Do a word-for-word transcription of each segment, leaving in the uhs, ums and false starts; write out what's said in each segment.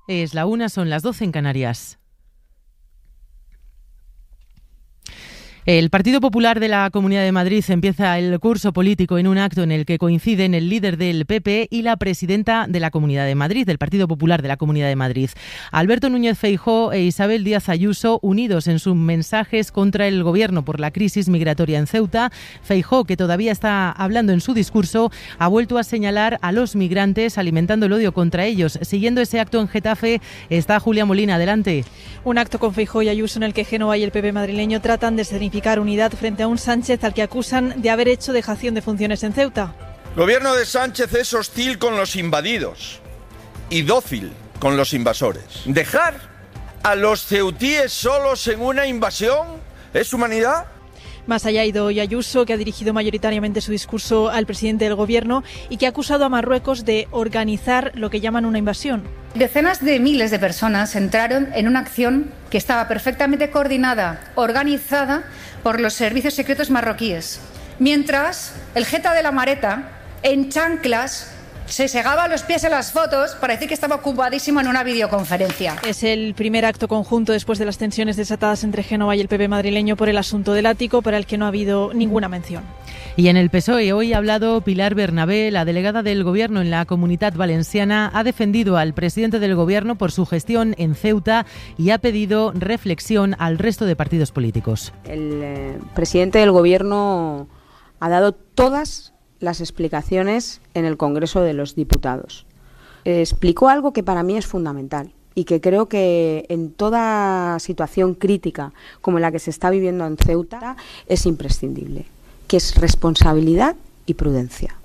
Es la una, son las doce en Canarias. El Partido Popular de la Comunidad de Madrid empieza el curso político en un acto en el que coinciden el líder del P P y la presidenta de la Comunidad de Madrid, del Partido Popular de la Comunidad de Madrid. Alberto Núñez Feijóo e Isabel Díaz Ayuso, unidos en sus mensajes contra el Gobierno por la crisis migratoria en Ceuta. Feijóo, que todavía está hablando en su discurso, ha vuelto a señalar a los migrantes, alimentando el odio contra ellos. Siguiendo ese acto en Getafe está Julia Molina. Adelante. Un acto con Feijóo y Ayuso en el que Génova y el P P madrileño tratan de significar unidad frente a un Sánchez al que acusan de haber hecho dejación de funciones en Ceuta. El gobierno de Sánchez es hostil con los invadidos y dócil con los invasores. ¿Dejar a los ceutíes solos en una invasión es humanidad? Más allá ha ido hoy Ayuso, que ha dirigido mayoritariamente su discurso al presidente del Gobierno y que ha acusado a Marruecos de organizar lo que llaman una invasión. Decenas de miles de personas entraron en una acción que estaba perfectamente coordinada, organizada por los servicios secretos marroquíes, mientras el jeta de la Mareta, en chanclas, se segaba los pies en las fotos para decir que estaba ocupadísimo en una videoconferencia. Es el primer acto conjunto después de las tensiones desatadas entre Génova y el P P madrileño por el asunto del ático, para el que no ha habido ninguna mención. Y en el P S O E hoy ha hablado Pilar Bernabé, la delegada del Gobierno en la Comunitat Valenciana, ha defendido al presidente del Gobierno por su gestión en Ceuta y ha pedido reflexión al resto de partidos políticos. El eh, presidente del Gobierno ha dado todas las explicaciones en el Congreso de los Diputados. Eh, explicó algo que para mí es fundamental y que creo que en toda situación crítica como la que se está viviendo en Ceuta es imprescindible, que es responsabilidad y prudencia.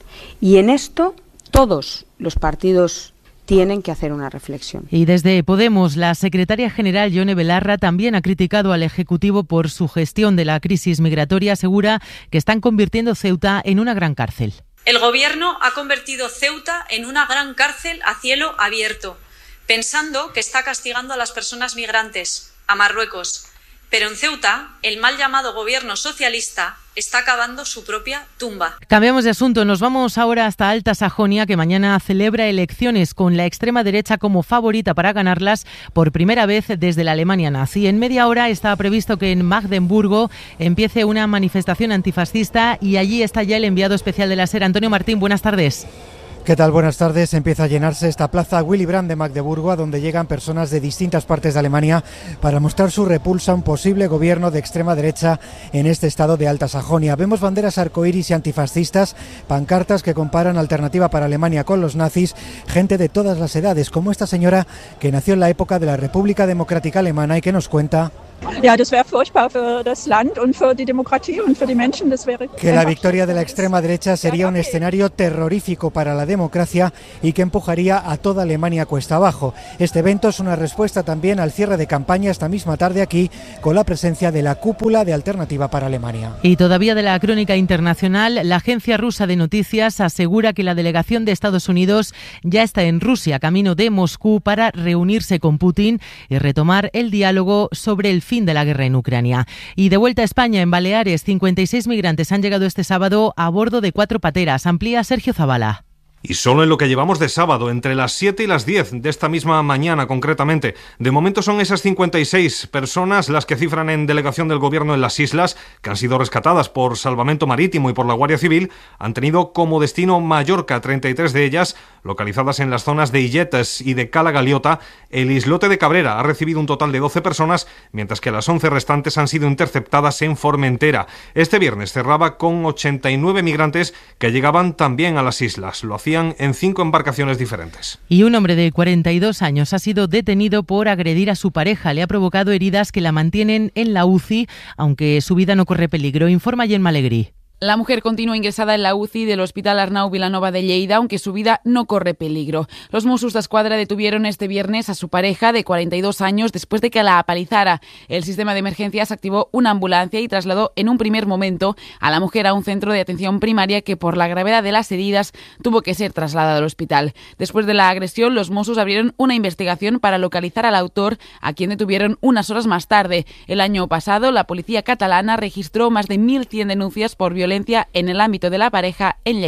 Y en esto todos los partidos tienen que hacer una reflexión. Y desde Podemos, la secretaria general Yone Belarra también ha criticado al Ejecutivo por su gestión de la crisis migratoria. Asegura que están convirtiendo Ceuta en una gran cárcel. El Gobierno ha convertido Ceuta en una gran cárcel a cielo abierto, pensando que está castigando a las personas migrantes, a Marruecos. Pero en Ceuta, el mal llamado gobierno socialista está cavando su propia tumba. Cambiamos de asunto, nos vamos ahora hasta Alta Sajonia, que mañana celebra elecciones con la extrema derecha como favorita para ganarlas por primera vez desde la Alemania nazi. En media hora está previsto que en Magdeburgo empiece una manifestación antifascista y allí está ya el enviado especial de la SER, Antonio Martín. Buenas tardes. ¿Qué tal? Buenas tardes. Empieza a llenarse esta plaza Willy Brandt de Magdeburgo, a donde llegan personas de distintas partes de Alemania para mostrar su repulsa a un posible gobierno de extrema derecha en este estado de Alta Sajonia. Vemos banderas arcoíris y antifascistas, pancartas que comparan Alternativa para Alemania con los nazis, gente de todas las edades, como esta señora que nació en la época de la República Democrática Alemana y que nos cuenta Ja, das wäre furchtbar für das Land und für die Demokratie und für die Menschen. Das wäre que la victoria de la extrema derecha sería un escenario terrorífico para la democracia y que empujaría a toda Alemania cuesta abajo. Este evento es una respuesta también al cierre de campaña esta misma tarde aquí, con la presencia de la cúpula de Alternativa para Alemania. Y todavía de la crónica internacional, la agencia rusa de noticias asegura que la delegación de Estados Unidos ya está en Rusia, camino de Moscú, para reunirse con Putin y retomar el diálogo sobre el fin de la guerra en Ucrania. Y de vuelta a España, en Baleares, cincuenta y seis migrantes han llegado este sábado a bordo de cuatro pateras. Amplía Sergio Zabala. Y solo en lo que llevamos de sábado, entre las siete y las diez de esta misma mañana concretamente. De momento son esas cincuenta y seis personas las que cifran en delegación del gobierno en las islas, que han sido rescatadas por Salvamento Marítimo y por la Guardia Civil. Han tenido como destino Mallorca, treinta y tres de ellas localizadas en las zonas de Illetes y de Cala Galiota. El islote de Cabrera ha recibido un total de doce personas, mientras que las once restantes han sido interceptadas en Formentera. Este viernes cerraba con ochenta y nueve migrantes que llegaban también a las islas. Lo hacían en cinco embarcaciones diferentes. Y un hombre de cuarenta y dos años ha sido detenido por agredir a su pareja. Le ha provocado heridas que la mantienen en la U C I, aunque su vida no corre peligro. Informa Gemma Alegrí. La mujer continúa ingresada en la U C I del Hospital Arnau Vilanova de Lleida, aunque su vida no corre peligro. Los Mossos d'Esquadra detuvieron este viernes a su pareja de cuarenta y dos años después de que la apalizara. El sistema de emergencias activó una ambulancia y trasladó en un primer momento a la mujer a un centro de atención primaria que, por la gravedad de las heridas, tuvo que ser trasladado al hospital. Después de la agresión, los Mossos abrieron una investigación para localizar al autor, a quien detuvieron unas horas más tarde. El año pasado, la policía catalana registró más de mil cien denuncias por violencia en el ámbito de la pareja en Lleida.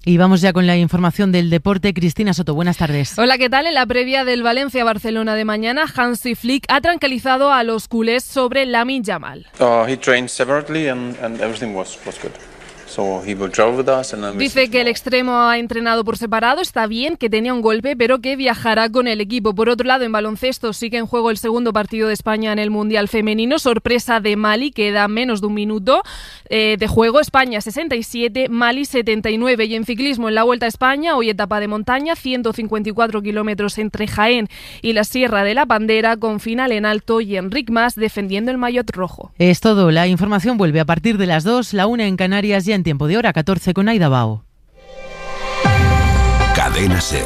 Y vamos ya con la información del deporte. Cristina Soto, buenas tardes. Hola, ¿qué tal? En la previa del Valencia-Barcelona de mañana, Hansi Flick ha tranquilizado a los culés sobre Lamine Yamal. Uh, he trained separately and, and everything was, was good. So he will travel with us and Dice que el extremo ha entrenado por separado, está bien, que tenía un golpe, pero que viajará con el equipo. Por otro lado, en baloncesto sigue en juego el segundo partido de España en el Mundial Femenino. Sorpresa de Mali, queda menos de un minuto eh, de juego. España sesenta y siete, Mali setenta y nueve. Y en ciclismo, en la Vuelta a España, hoy etapa de montaña, ciento cincuenta y cuatro kilómetros entre Jaén y la Sierra de la Bandera, con final en alto y Enric Mas defendiendo el maillot rojo. Es todo. La información vuelve a partir de las dos, la una en Canarias, y en tiempo de hora catorce con Aida Bao. Cadena SER.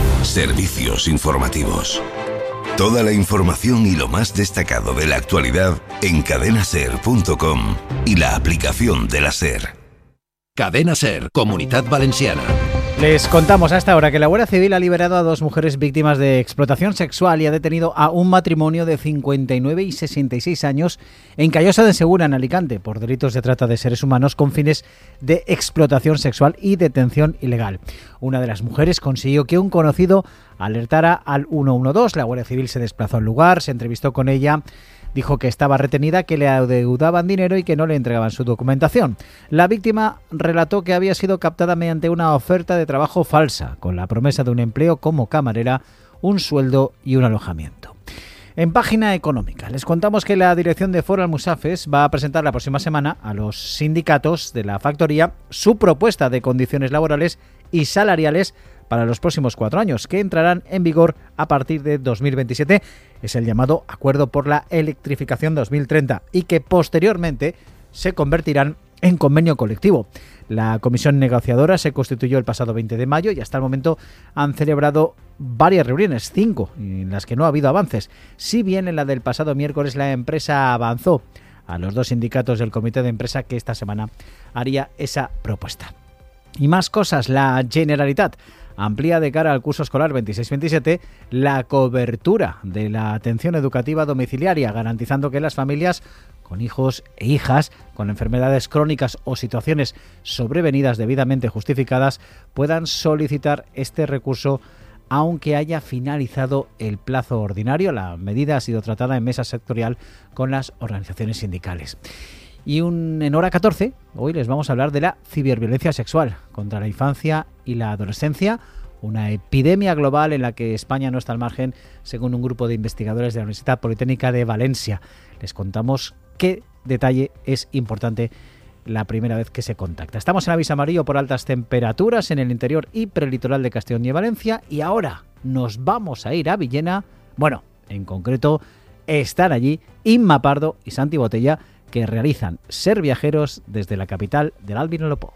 Servicios informativos. Toda la información y lo más destacado de la actualidad en cadena ser punto com y la aplicación de la SER. Cadena SER, Comunitat Valenciana. Les contamos hasta ahora que la Guardia Civil ha liberado a dos mujeres víctimas de explotación sexual y ha detenido a un matrimonio de cincuenta y nueve y sesenta y seis años en Callosa de Segura, en Alicante, por delitos de trata de seres humanos con fines de explotación sexual y detención ilegal. Una de las mujeres consiguió que un conocido alertara al uno uno dos. La Guardia Civil se desplazó al lugar, se entrevistó con ella. Dijo que estaba retenida, que le adeudaban dinero y que no le entregaban su documentación. La víctima relató que había sido captada mediante una oferta de trabajo falsa, con la promesa de un empleo como camarera, un sueldo y un alojamiento. En página económica, les contamos que la dirección de Foro Almusafes va a presentar la próxima semana a los sindicatos de la factoría su propuesta de condiciones laborales y salariales para los próximos cuatro años, que entrarán en vigor a partir de dos mil veintisiete. Es el llamado Acuerdo por la Electrificación dos mil treinta y que posteriormente se convertirán en convenio colectivo. La comisión negociadora se constituyó el pasado veinte de mayo y hasta el momento han celebrado varias reuniones, cinco, en las que no ha habido avances. Si bien en la del pasado miércoles la empresa avanzó a los dos sindicatos del comité de empresa que esta semana haría esa propuesta. Y más cosas, la Generalitat amplía de cara al curso escolar veintiséis veintisiete la cobertura de la atención educativa domiciliaria, garantizando que las familias con hijos e hijas con enfermedades crónicas o situaciones sobrevenidas debidamente justificadas puedan solicitar este recurso aunque haya finalizado el plazo ordinario. La medida ha sido tratada en mesa sectorial con las organizaciones sindicales. Y un, en hora catorce, hoy les vamos a hablar de la ciberviolencia sexual contra la infancia y la adolescencia, una epidemia global en la que España no está al margen, según un grupo de investigadores de la Universidad Politécnica de Valencia. Les contamos qué detalle es importante la primera vez que se contacta. Estamos en aviso amarillo por altas temperaturas en el interior y prelitoral de Castellón y Valencia, y ahora nos vamos a ir a Villena. Bueno, en concreto están allí Inma Pardo y Santi Botella, que realizan Ser Viajeros desde la capital del Albinolopó.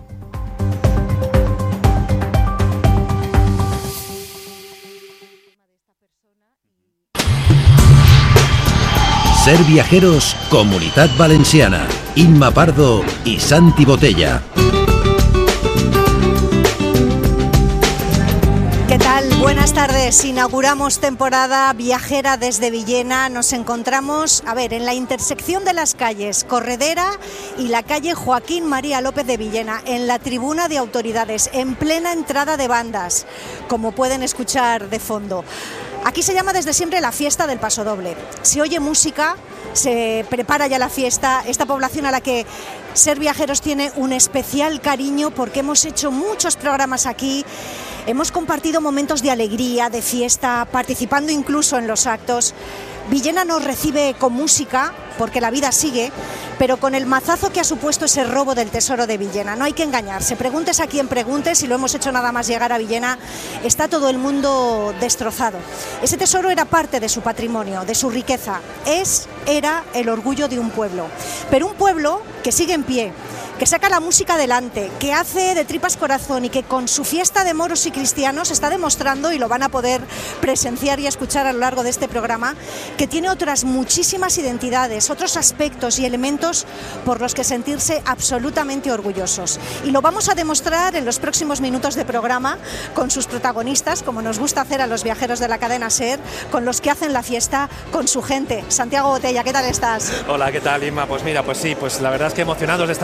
Ser Viajeros, Comunitat Valenciana. Inma Pardo y Santi Botella. ¿Qué tal? Buenas tardes. Inauguramos temporada viajera desde Villena. Nos encontramos, a ver, en la intersección de las calles Corredera y la calle Joaquín María López de Villena, en la tribuna de autoridades, en plena entrada de bandas, como pueden escuchar de fondo. Aquí se llama desde siempre la fiesta del pasodoble. Se oye música, se prepara ya la fiesta. Esta población a la que Ser Viajeros tiene un especial cariño porque hemos hecho muchos programas aquí. Hemos compartido momentos de alegría, de fiesta, participando incluso en los actos. Villena nos recibe con música, porque la vida sigue, pero con el mazazo que ha supuesto ese robo del tesoro de Villena. No hay que engañarse, preguntes a quien preguntes, y lo hemos hecho nada más llegar a Villena, está todo el mundo destrozado. Ese tesoro era parte de su patrimonio, de su riqueza. Es, era el orgullo de un pueblo, pero un pueblo que sigue en pie, que saca la música adelante, que hace de tripas corazón y que con su fiesta de moros y cristianos está demostrando, y lo van a poder presenciar y escuchar a lo largo de este programa, que tiene otras muchísimas identidades, otros aspectos y elementos por los que sentirse absolutamente orgullosos. Y lo vamos a demostrar en los próximos minutos de programa con sus protagonistas, como nos gusta hacer a los viajeros de la cadena SER, con los que hacen la fiesta, con su gente. Santiago Botella, ¿qué tal estás? Hola, ¿qué tal, Inma? Pues mira, pues sí, pues la verdad es que emocionados de estar aquí en Villena.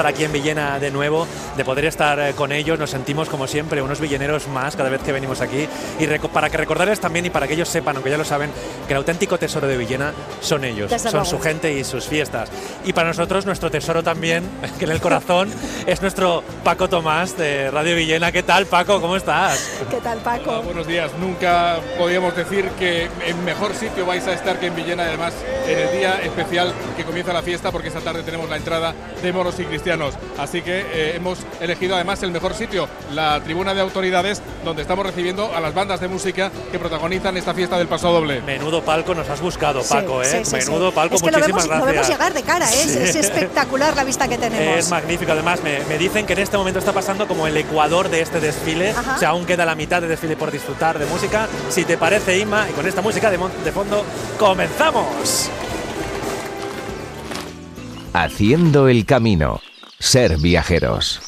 Villena de nuevo, de poder estar eh, con ellos. Nos sentimos como siempre unos villeneros más cada vez que venimos aquí, y para que recordarles también y para que ellos sepan, aunque ya lo saben, que el auténtico tesoro de Villena son ellos, Desde son luego. su gente y sus fiestas. Y para nosotros nuestro tesoro también, que en el corazón, es nuestro Paco Tomás de Radio Villena. ¿Qué tal, Paco? ¿Cómo estás? ¿Qué tal, Paco? Hola, buenos días. Nunca podíamos decir que en mejor sitio vais a estar que en Villena, además en el día especial que comienza la fiesta, porque esta tarde tenemos la entrada de moros y cristianos. Así que eh, hemos elegido además el mejor sitio, la tribuna de autoridades, donde estamos recibiendo a las bandas de música que protagonizan esta fiesta del Paso Doble. Menudo palco nos has buscado, Paco, sí, ¿eh? Sí, sí, Menudo sí. palco, es que muchísimas lo vemos, gracias. Lo vemos llegar de cara, ¿eh? Sí. Es espectacular la vista que tenemos. Es magnífico, además me, me dicen que en este momento está pasando como el ecuador de este desfile. Ajá. O sea, aún queda la mitad de desfile por disfrutar de música. Si te parece, Inma, y con esta música de, de fondo, ¡comenzamos! Haciendo el camino. Ser viajeros.